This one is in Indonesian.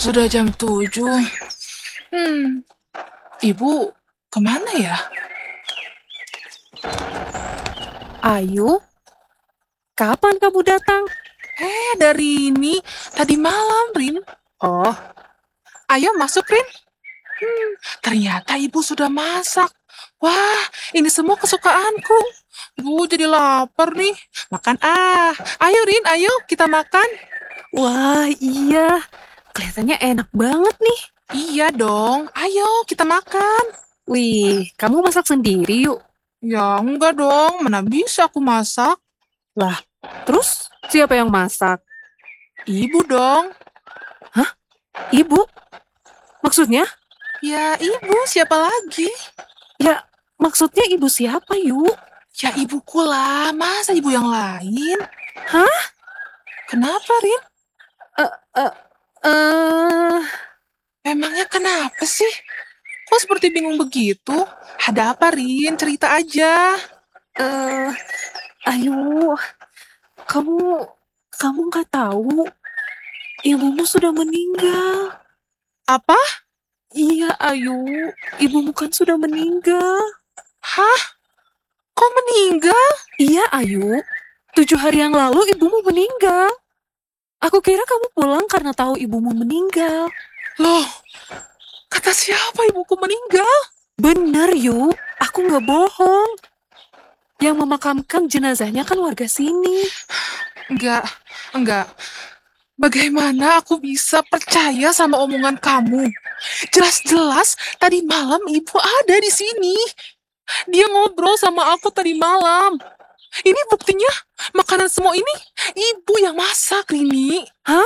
Sudah jam 7. Ibu kemana ya? Ayu, kapan kamu datang? Dari ini tadi malam, Rin. Oh, Ayo masuk, Rin. Ternyata ibu sudah masak. Wah, ini semua kesukaanku. Bu, jadi lapar nih. Makan Ayo, Rin, ayo kita makan. wah iya. Kelihatannya enak banget nih. Iya dong, ayo kita makan. Wih, kamu masak sendiri yuk. Ya enggak dong, mana bisa aku masak. Lah, terus siapa yang masak? Ibu dong. Ibu? Maksudnya? Ya ibu, siapa lagi? Ya, maksudnya ibu siapa yuk? Ya ibuku lah, masa ibu yang lain? Hah? Kenapa, Rin? Eh, eh, eh, Emangnya kenapa sih? Kok seperti bingung begitu? Ada apa, Rin? Cerita aja. eh, Ayu, kamu, kamu nggak tahu ibumu sudah meninggal. Apa? Iya, Ayu, ibumu kan sudah meninggal. Hah? Kok meninggal? Iya, Ayu. 7 hari yang lalu ibumu meninggal. Aku kira kamu pulang karena tahu ibumu meninggal. Loh, kata siapa ibuku meninggal? Bener, Yu. Aku nggak bohong. Yang memakamkan jenazahnya kan warga sini. Enggak. Bagaimana aku bisa percaya sama omongan kamu? Jelas-jelas tadi malam ibu ada di sini. Dia ngobrol sama aku tadi malam. Ini buktinya, makanan semua ini ibu yang masak, Rini. Hah?